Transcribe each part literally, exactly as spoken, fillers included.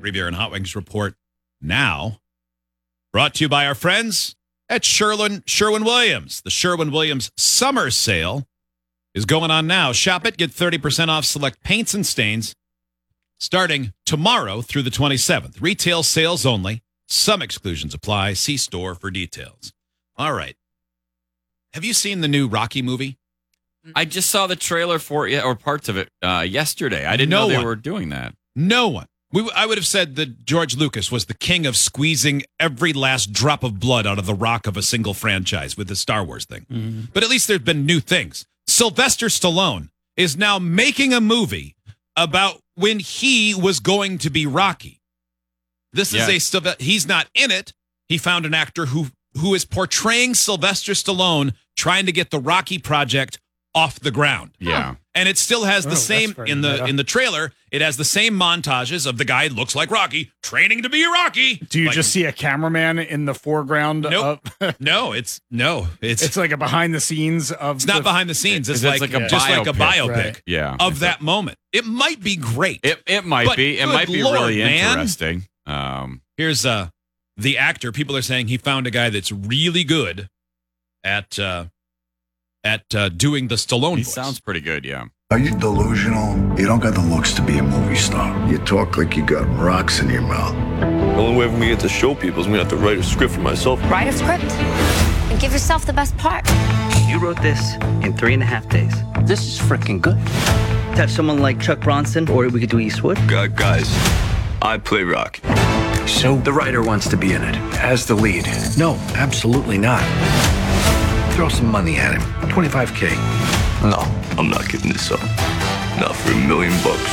Free Beer and Hot Wings report now. Brought to you by our friends at Sherwin, Sherwin-Williams. The Sherwin-Williams summer sale is going on now. Shop it, get thirty percent off select paints and stains starting tomorrow through the twenty-seventh. Retail sales only. Some exclusions apply. See store for details. All right. Have you seen the new Rocky movie? I just saw the trailer for it, or parts of it, uh, yesterday. I didn't No know they one. were doing that. No one. We, I would have said that George Lucas was the king of squeezing every last drop of blood out of the rock of a single franchise with the Star Wars thing. Mm-hmm. But at least there's been new things. Sylvester Stallone is now making a movie about when he was going to be Rocky. This Yeah. is a he's not in it. He found an actor who who is portraying Sylvester Stallone trying to get the Rocky project off the ground. Yeah. And it still has the Oh, same that's very in the meta. in the trailer. It has the same montages of the guy who looks like Rocky training to be a Rocky. Do you Like, just see a cameraman in the foreground? Nope. Of, no? It's no. It's it's like a behind the scenes of. it's not the, behind the scenes. It's, It's like, like a just like a biopic. biopic Right. Yeah. of that moment. It might be great. It it might But be. It good might be Lord, really man. interesting. Um, Here's uh the actor. People are saying he found a guy that's really good at uh, at uh, doing the Stallone he voice. sounds pretty good, yeah. Are you delusional? You don't got the looks to be a movie star. You talk like you got rocks in your mouth. The only way for me to get to show people is I'm gonna have to write a script for myself. Write a script and give yourself the best part. You wrote this in three and a half days. This is freaking good. Have someone like Chuck Bronson, or we could do Eastwood. Uh, guys, I play Rock. So the writer wants to be in it as the lead. No, absolutely not. Throw some money at him. twenty-five K. No, I'm not giving this up. Not for a million bucks.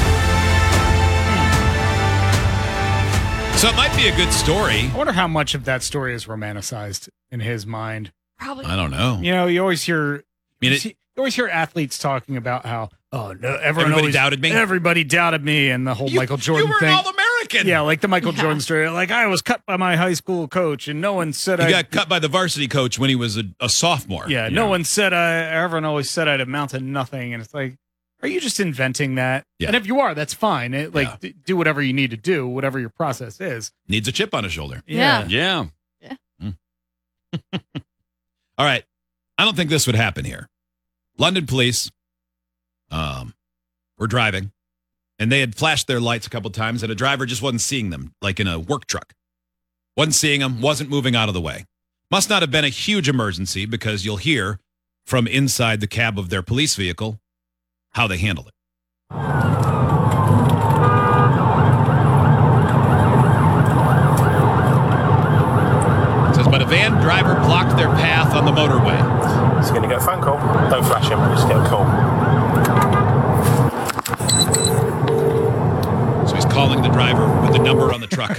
So it might be a good story. I wonder how much of that story is romanticized in his mind. Probably. I don't know. You know, you always hear. I mean, you, it- see- you always hear athletes talking about how, oh no, everyone Everybody always, doubted me? Everybody doubted me, and the whole You- Michael Jordan you were thing. an All-American. Yeah, like the Michael Yeah. Jordan story. Like I was cut by my high school coach, and no one said He I got cut by the varsity coach when he was a, a sophomore. Yeah, no one said I. Everyone always said I'd amount to nothing, and it's like, are you just inventing that? Yeah. And if you are, that's fine. It, like, Yeah. d- do whatever you need to do, whatever your process is. Needs a chip on his shoulder. Yeah. Yeah. All right. I don't think this would happen here. London police um, were driving, and they had flashed their lights a couple times, and a driver just wasn't seeing them, like in a work truck. Wasn't seeing them, wasn't moving out of the way. Must not have been a huge emergency, because you'll hear from inside the cab of their police vehicle how they handled it. It says, but a van driver blocked their path on the motorway. He's going to get a phone call. Don't flash him, just get a call. So he's calling the driver with the number on the truck.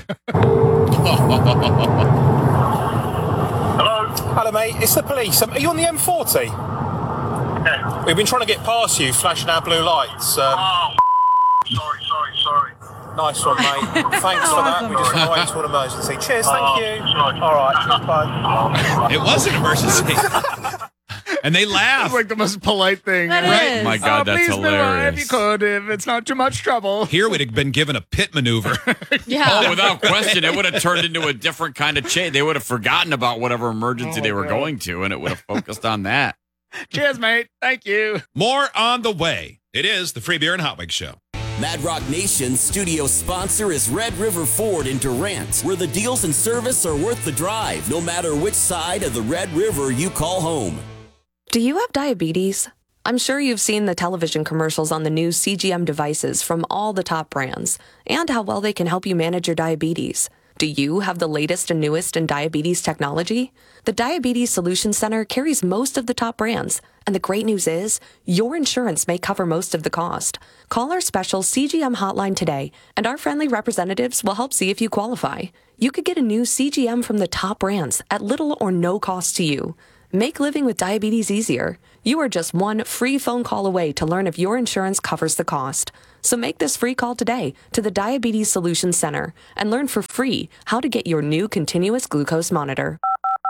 Hello? Hello, mate. It's the police. Um, are you on the M forty? Yeah. We've been trying to get past you, flashing our blue lights. Um, Oh, sorry, sorry, sorry. nice one, mate. Thanks for that. We just went right into an emergency. Cheers, thank Oh, you. sorry. All right, cheers, bye. It was an emergency. And they It's laugh. like the most polite thing. That right? is. My God, Oh, that's please, Bill, hilarious. if you could, if it's not too much trouble. Here we'd have been given a pit maneuver. Yeah. Oh, without question, it would have turned into a different kind of change. They would have forgotten about whatever emergency Oh, they were God. going to, and it would have focused on that. Cheers, mate. Thank you. More on the way. It is the Free Beer and Hot Wings Show. Mad Rock Nation's studio sponsor is Red River Ford in Durant, where the deals and service are worth the drive, no matter which side of the Red River you call home. Do you have diabetes? I'm sure you've seen the television commercials on the new C G M devices from all the top brands and how well they can help you manage your diabetes. Do you have the latest and newest in diabetes technology? The Diabetes Solutions Center carries most of the top brands, and the great news is your insurance may cover most of the cost. Call our special C G M hotline today, and our friendly representatives will help see if you qualify. You could get a new C G M from the top brands at little or no cost to you. Make living with diabetes easier. You are just one free phone call away to learn if your insurance covers the cost. So make this free call today to the Diabetes Solutions Center and learn for free how to get your new continuous glucose monitor.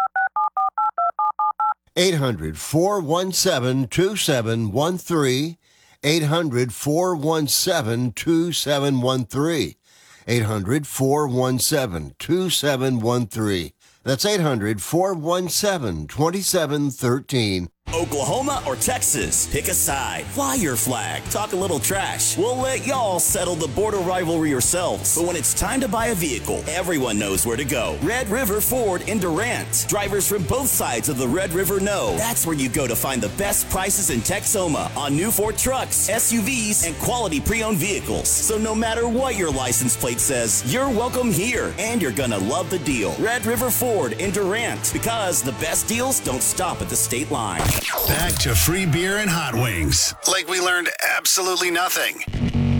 eight hundred, four one seven, two seven one three. eight hundred, four one seven, two seven one three. eight hundred, four one seven, two seven one three. That's eight hundred, four one seven, two seven one three. Oklahoma or Texas? Pick a side. Fly your flag. Talk a little trash. We'll let y'all settle the border rivalry yourselves. But when it's time to buy a vehicle, everyone knows where to go. Red River Ford in Durant. Drivers from both sides of the Red River know that's where you go to find the best prices in Texoma on new Ford trucks, S U Vs, and quality pre-owned vehicles. So no matter what your license plate says, you're welcome here, and you're gonna love the deal. Red River Ford in Durant, because the best deals don't stop at the state line. Back to free beer and hot wings. Like we learned absolutely nothing.